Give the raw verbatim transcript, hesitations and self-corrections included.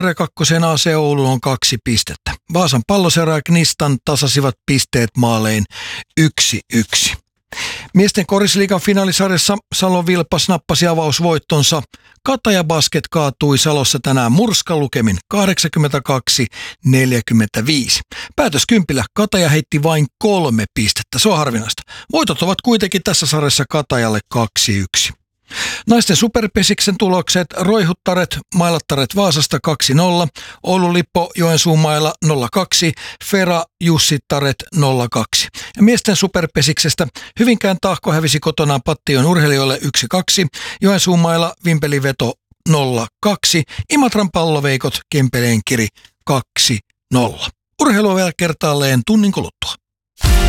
Kakkosen A C Oulu on kaksi pistettä. Vaasan Palloseura ja Knistan tasasivat pisteet maalein yksi yksi. Miesten korisliigan finaalisarjassa Salon Vilpas nappasi avausvoittonsa. Kataja Basket kaatui Salossa tänään murskalukemin kahdeksankymmentäkaksi neljäkymmentäviisi. Päätöskympillä Kataja heitti vain kolme pistettä. Se on harvinaista. Voitot ovat kuitenkin tässä sarjassa Katajalle kaksi yksi. Naisten superpesiksen tulokset: Roihuttaret, Mailattaret Vaasasta kaksi nolla, Oulun Lippo Joensuumailla nolla kaksi, Fera Jussittaret nolla kaksi. Ja miesten superpesiksestä Hyvinkään Tahko hävisi kotonaan Pattion urheilijoille yksi kaksi, Joensuumailla Vimpeliveto nolla kaksi, Imatran palloveikot Kempeleenkiri kaksi nolla. Urheilua vielä kertaalleen tunnin kuluttua.